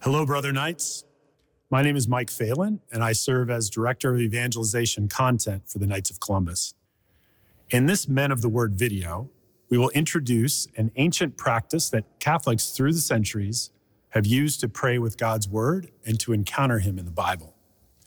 Hello, Brother Knights. My name is Mike Phelan, and I serve as Director of Evangelization Content for the Knights of Columbus. In this Men of the Word video, we will introduce an ancient practice that Catholics through the centuries have used to pray with God's Word and to encounter Him in the Bible.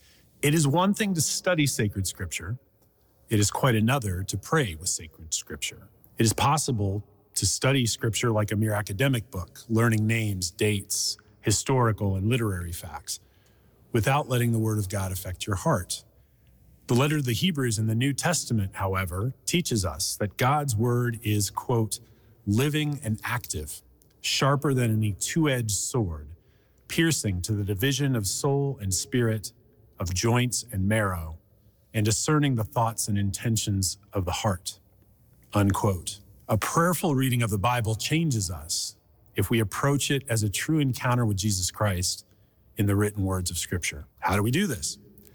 It is one thing to study sacred Scripture. It is quite another to pray with sacred Scripture. It is possible to study Scripture like a mere academic book, learning names, dates, historical and literary facts, without letting the Word of God affect your heart. The letter to the Hebrews in the New Testament, however, teaches us that God's Word is, quote, living and active, sharper than any two-edged sword, piercing to the division of soul and spirit, of joints and marrow, and discerning the thoughts and intentions of the heart, unquote. A prayerful reading of the Bible changes us if we approach it as a true encounter with Jesus Christ in the written words of Scripture. How do we do this?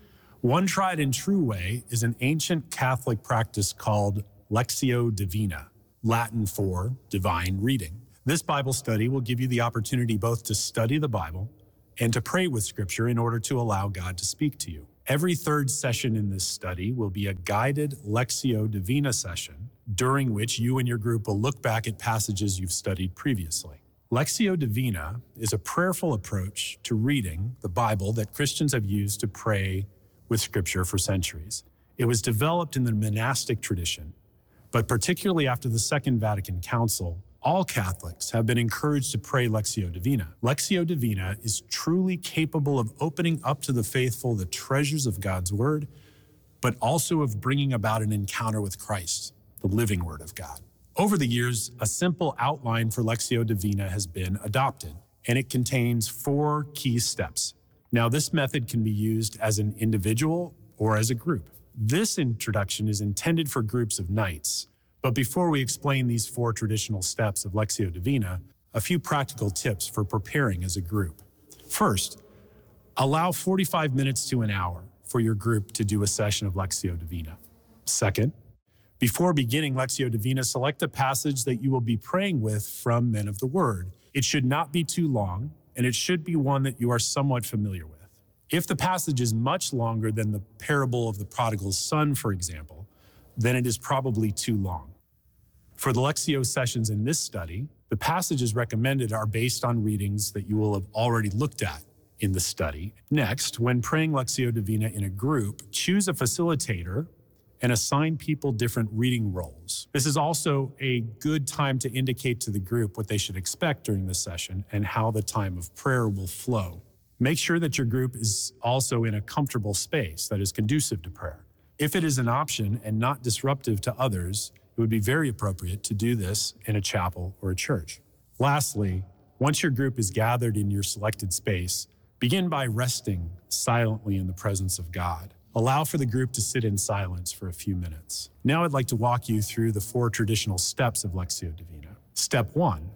One tried and true way is an ancient Catholic practice called Lectio Divina, Latin for divine reading. This Bible study will give you the opportunity both to study the Bible and to pray with Scripture in order to allow God to speak to you. Every third session in this study will be a guided Lectio Divina session, during which you and your group will look back at passages you've studied previously. Lectio Divina is a prayerful approach to reading the Bible that Christians have used to pray with Scripture for centuries. It was developed in the monastic tradition, but particularly after the Second Vatican Council, all Catholics have been encouraged to pray Lectio Divina. Lectio Divina is truly capable of opening up to the faithful the treasures of God's Word, but also of bringing about an encounter with Christ, the living Word of God. Over the years, a simple outline for Lectio Divina has been adopted, and it contains 4 key steps. Now, this method can be used as an individual or as a group. This introduction is intended for groups of knights, but before we explain these 4 traditional steps of Lectio Divina, a few practical tips for preparing as a group. First, allow 45 minutes to an hour for your group to do a session of Lectio Divina. Second, before beginning Lectio Divina, select a passage that you will be praying with from Men of the Word. It should not be too long, and it should be one that you are somewhat familiar with. If the passage is much longer than the parable of the prodigal son, for example, then it is probably too long. For the Lectio sessions in this study, the passages recommended are based on readings that you will have already looked at in the study. Next, when praying Lectio Divina in a group, choose a facilitator and assign people different reading roles. This is also a good time to indicate to the group what they should expect during the session and how the time of prayer will flow. Make sure that your group is also in a comfortable space that is conducive to prayer. If it is an option and not disruptive to others, it would be very appropriate to do this in a chapel or a church. Lastly, once your group is gathered in your selected space, begin by resting silently in the presence of God. Allow for the group to sit in silence for a few minutes. Now I'd like to walk you through the 4 traditional steps of Lectio Divina. Step 1,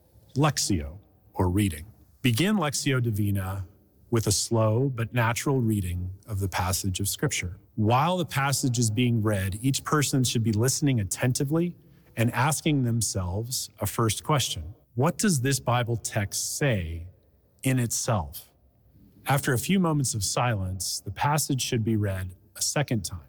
Lectio, or reading. Begin Lectio Divina with a slow but natural reading of the passage of Scripture. While the passage is being read, each person should be listening attentively and asking themselves a first question. What does this Bible text say in itself? After a few moments of silence, the passage should be read a second time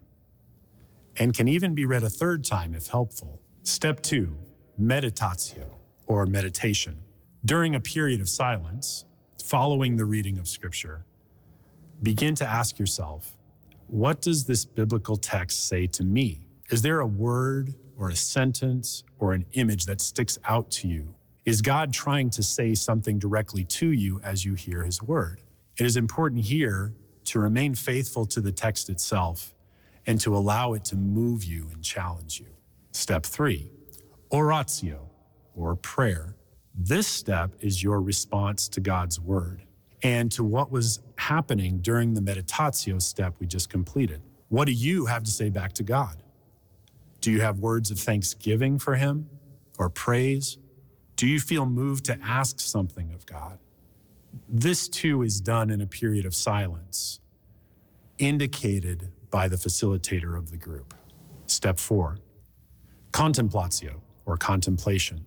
and can even be read a third time if helpful. Step 2, meditatio, or meditation. During a period of silence, following the reading of Scripture, begin to ask yourself, what does this biblical text say to me? Is there a word or a sentence or an image that sticks out to you? Is God trying to say something directly to you as you hear His word? It is important here to remain faithful to the text itself and to allow it to move you and challenge you. Step 3, oratio, or prayer. This step is your response to God's word and to what was happening during the meditatio step we just completed. What do you have to say back to God? Do you have words of thanksgiving for Him or praise? Do you feel moved to ask something of God? This too is done in a period of silence, indicated by the facilitator of the group. Step 4, contemplatio, or contemplation.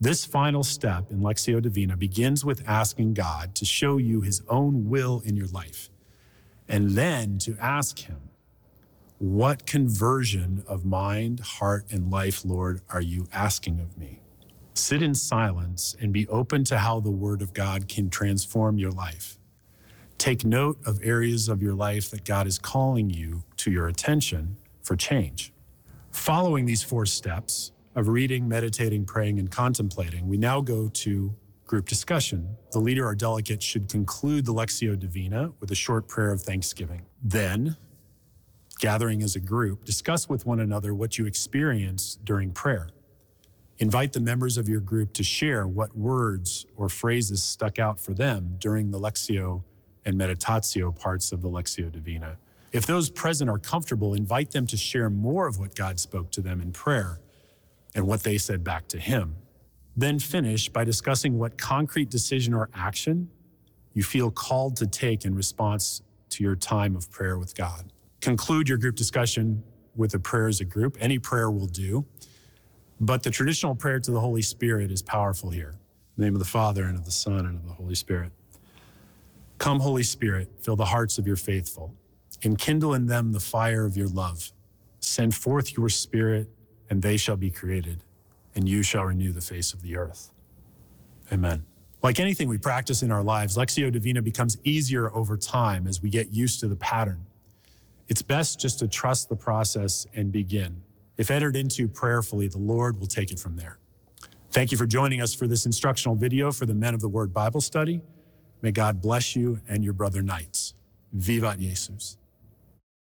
This final step in Lectio Divina begins with asking God to show you his own will in your life, and then to ask him, what conversion of mind, heart, and life, Lord, are you asking of me? Sit in silence and be open to how the Word of God can transform your life. Take note of areas of your life that God is calling you to your attention for change. Following these 4 steps of reading, meditating, praying, and contemplating, we now go to group discussion. The leader or delegate should conclude the Lectio Divina with a short prayer of thanksgiving. Then, gathering as a group, discuss with one another what you experienced during prayer. Invite the members of your group to share what words or phrases stuck out for them during the Lectio and Meditatio parts of the Lectio Divina. If those present are comfortable, invite them to share more of what God spoke to them in prayer and what they said back to him. Then finish by discussing what concrete decision or action you feel called to take in response to your time of prayer with God. Conclude your group discussion with a prayer as a group. Any prayer will do, but the traditional prayer to the Holy Spirit is powerful here. In the name of the Father, and of the Son, and of the Holy Spirit. Come, Holy Spirit, fill the hearts of your faithful. Enkindle in them the fire of your love. Send forth your Spirit, and they shall be created, and you shall renew the face of the earth. Amen. Like anything we practice in our lives, Lectio Divina becomes easier over time as we get used to the pattern. It's best just to trust the process and begin. If entered into prayerfully, the Lord will take it from there. Thank you for joining us for this instructional video for the Men of the Word Bible study. May God bless you and your brother Knights. Vivat Jesus.